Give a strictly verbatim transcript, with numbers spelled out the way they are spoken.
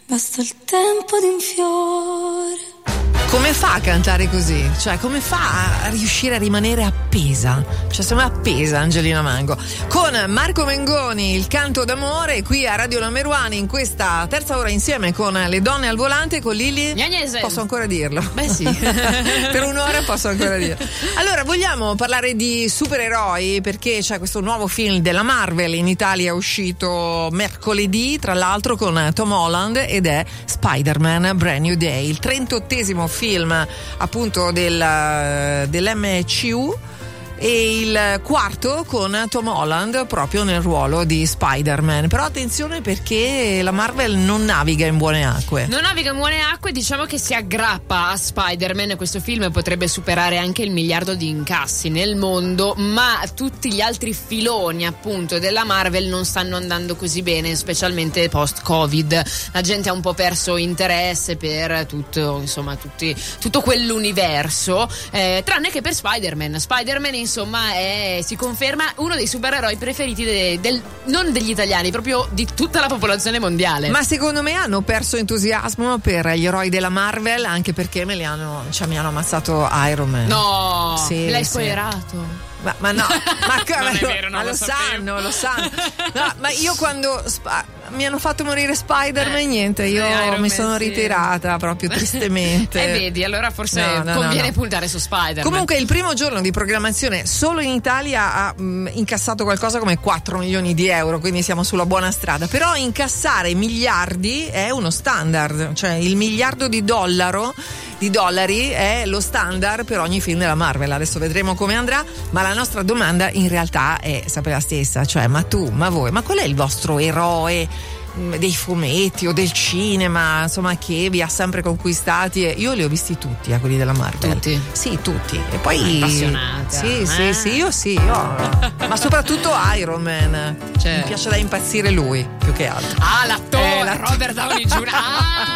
Basta il tempo di un fiore. Come fa a cantare così? Cioè, come fa a riuscire a rimanere appesa? Cioè, sembra appesa Angelina Mango. Con Marco Mengoni, il canto d'amore, qui a Radio Number One, in questa terza ora insieme con le donne al volante, con Lili. Gnanese. Posso ancora dirlo? Beh sì. Per un'ora posso ancora dirlo. Allora, vogliamo parlare di supereroi, perché c'è questo nuovo film della Marvel, in Italia è uscito mercoledì, tra l'altro con Tom Holland, ed è Spider-Man Brand New Day, il trentottesimo film appunto del, dell'emme ci u e il quarto con Tom Holland proprio nel ruolo di Spider-Man. Però attenzione, perché la Marvel non naviga in buone acque. Non naviga in buone acque, diciamo che si aggrappa a Spider-Man. Questo film potrebbe superare anche il miliardo di incassi nel mondo, ma tutti gli altri filoni appunto della Marvel non stanno andando così bene, specialmente post-Covid. La gente ha un po' perso interesse per tutto, insomma, tutti, tutto quell'universo, eh, tranne che per Spider-Man. Spider-Man insomma è, si conferma uno dei supereroi preferiti de, del, non degli italiani, proprio di tutta la popolazione mondiale. Ma secondo me hanno perso entusiasmo per gli eroi della Marvel, anche perché me li hanno, cioè, mi hanno ammazzato Iron Man. No, sì, me l'hai sì. spoilerato. Ma, ma no, ma, Non è vero, ma non lo, lo sanno, lo sanno. No, ma io quando spa- mi hanno fatto morire Spider-Man, Eh, niente, io eh, mi Man, sono sì. ritirata proprio tristemente. Eh vedi, allora forse No, no, conviene no, no. puntare su Spider-Man. Comunque il primo giorno di programmazione solo in Italia ha mh, incassato qualcosa come quattro milioni di euro, quindi siamo sulla buona strada. Però incassare miliardi è uno standard, cioè il miliardo di dollaro di dollari è lo standard per ogni film della Marvel. Adesso vedremo come andrà, ma la nostra domanda in realtà è sempre la stessa, cioè ma tu, ma voi, ma qual è il vostro eroe dei fumetti o del cinema, insomma, che vi ha sempre conquistati? E io li ho visti tutti, a quelli della Marvel. Tutti? Sì, tutti. E poi appassionata. Sì, eh? sì, sì, io sì, io. Ma soprattutto Iron Man. Cioè. Mi piace da impazzire lui, più che altro. Ah, l'attore Eh, l'attore. Robert Downey junior Ah,